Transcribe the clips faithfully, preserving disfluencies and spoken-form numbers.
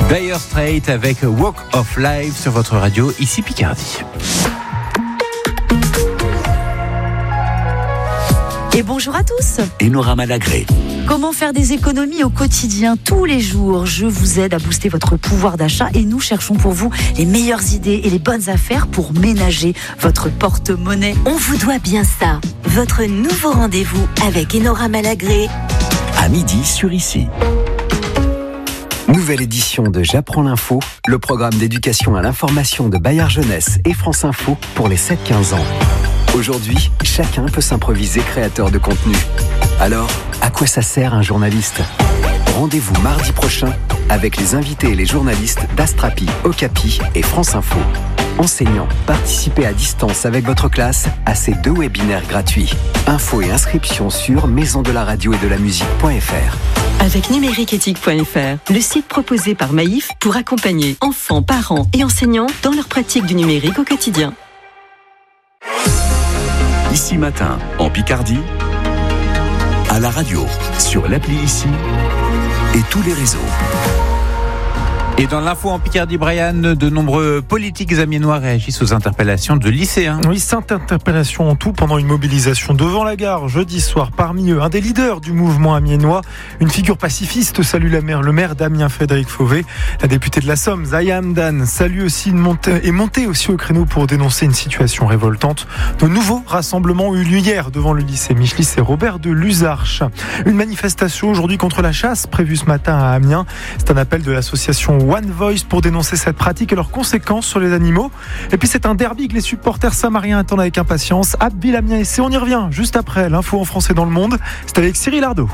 Dire Straits avec Walk of Life sur votre radio, ici Picardie. Et bonjour à tous. Enora Malagré. Comment faire des économies au quotidien tous les jours? Je vous aide à booster votre pouvoir d'achat et nous cherchons pour vous les meilleures idées et les bonnes affaires pour ménager votre porte-monnaie. On vous doit bien ça. Votre nouveau rendez-vous avec Enora Malagré. À midi sur Ici. Nouvelle édition de J'apprends l'info, le programme d'éducation à l'information de Bayard Jeunesse et France Info pour les sept quinze ans. Aujourd'hui, chacun peut s'improviser créateur de contenu. Alors, à quoi ça sert un journaliste ? Rendez-vous mardi prochain avec les invités et les journalistes d'Astrapi, Okapi et France Info. Enseignants, participez à distance avec votre classe à ces deux webinaires gratuits. Infos et inscriptions sur maison de la radio et de la musique point f r. Avec numériqueéthique point f r, le site proposé par Maïf pour accompagner enfants, parents et enseignants dans leur pratique du numérique au quotidien. Ici Matin, en Picardie, à la radio, sur l'appli Ici et tous les réseaux. Et dans l'info en Picardie, Brian, de nombreux politiques amiénois réagissent aux interpellations de lycéens. Oui, cinq interpellations en tout pendant une mobilisation devant la gare jeudi soir. Parmi eux, un des leaders du mouvement amiénois, une figure pacifiste, salue la maire, le maire d'Amiens, Frédéric Fauvet. La députée de la Somme, Zaya Hamdan, salue aussi une montée, est montée aussi au créneau pour dénoncer une situation révoltante. De nouveaux rassemblements ont eu lieu hier devant le lycée Michelis et Robert de Luzarches. Une manifestation aujourd'hui contre la chasse prévue ce matin à Amiens. C'est un appel de l'association One Voice pour dénoncer cette pratique et leurs conséquences sur les animaux. Et puis c'est un derby que les supporters samariens attendent avec impatience. Abbeville, Amiens S C, on y revient juste après l'info en français dans le monde. C'est avec Cyril Ardo.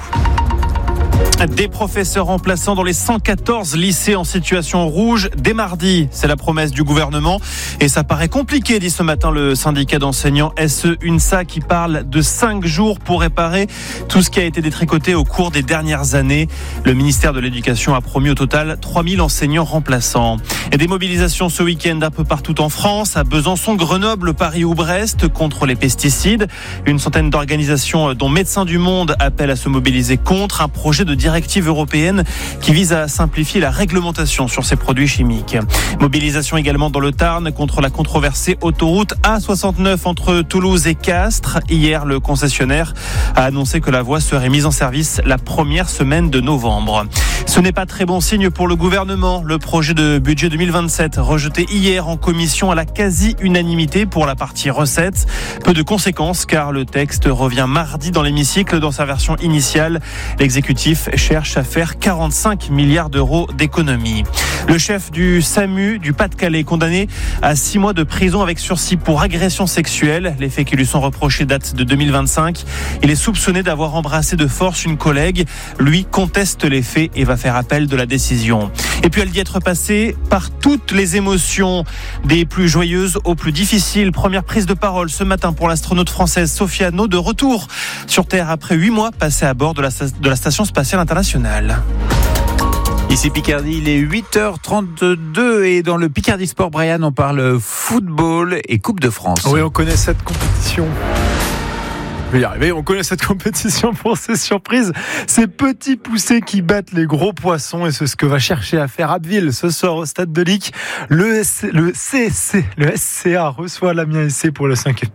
Des professeurs remplaçants dans les cent quatorze lycées en situation rouge dès mardi. C'est la promesse du gouvernement et ça paraît compliqué, dit ce matin le syndicat d'enseignants S E UNSA qui parle de cinq jours pour réparer tout ce qui a été détricoté au cours des dernières années. Le ministère de l'Éducation a promis au total trois mille enseignants remplaçants. Et des mobilisations ce week-end un peu partout en France, à Besançon, Grenoble, Paris ou Brest contre les pesticides. Une centaine d'organisations dont Médecins du Monde appellent à se mobiliser contre un projet de directive européenne qui vise à simplifier la réglementation sur ces produits chimiques. Mobilisation également dans le Tarn contre la controversée autoroute A soixante-neuf entre Toulouse et Castres. Hier, le concessionnaire a annoncé que la voie serait mise en service la première semaine de novembre. Ce n'est pas très bon signe pour le gouvernement. Le projet de budget deux mille vingt-sept rejeté hier en commission à la quasi-unanimité pour la partie recettes. Peu de conséquences car le texte revient mardi dans l'hémicycle dans sa version initiale. L'exécutif cherche à faire quarante-cinq milliards d'euros d'économies. Le chef du SAMU du Pas-de-Calais condamné à six mois de prison avec sursis pour agression sexuelle. Les faits qui lui sont reprochés datent de deux mille vingt-cinq. Il est soupçonné d'avoir embrassé de force une collègue. Lui conteste les faits et va faire appel de la décision. Et puis elle dit être passée par toutes les émotions, des plus joyeuses aux plus difficiles. Première prise de parole ce matin pour l'astronaute française Sophia Anno, de retour sur Terre après huit mois passés à bord de la, de la station spatiale internationale. Ici Picardie, il est huit heures trente-deux et dans le Picardie Sport, Brian, on parle football et Coupe de France. Oui, on connaît cette compétition. Je vais y arriver, on connaît cette compétition pour ces surprises. Ces petits poussés qui battent les gros poissons et c'est ce que va chercher à faire Abbeville ce soir au stade de Lic. Le, S C, le, C S C, le S C A reçoit l'Amiens S C pour le cinquième tour.